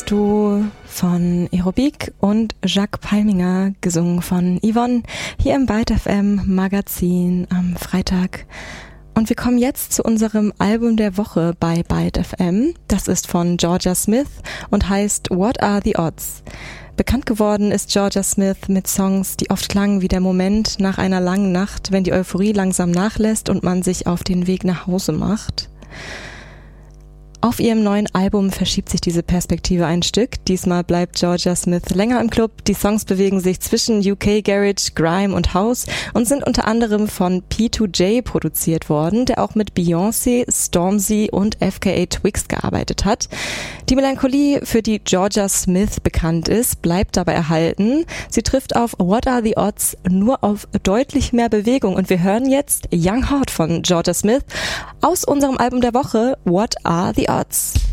hörst du von Aerobik und Jacques Palminger, gesungen von Yvonne, hier im Byte FM Magazin am Freitag. Und wir kommen jetzt zu unserem Album der Woche bei Byte FM. Das ist von Jorja Smith und heißt What Are the Odds? Bekannt geworden ist Jorja Smith mit Songs, die oft klangen wie der Moment nach einer langen Nacht, wenn die Euphorie langsam nachlässt und man sich auf den Weg nach Hause macht. Auf ihrem neuen Album verschiebt sich diese Perspektive ein Stück. Diesmal bleibt Jorja Smith länger im Club. Die Songs bewegen sich zwischen UK Garage, Grime und House und sind unter anderem von P2J produziert worden, der auch mit Beyoncé, Stormzy und FKA Twigs gearbeitet hat. Die Melancholie, für die Jorja Smith bekannt ist, bleibt dabei erhalten. Sie trifft auf What Are the Odds nur auf deutlich mehr Bewegung und wir hören jetzt Young Heart von Jorja Smith aus unserem Album der Woche What Are the Odds?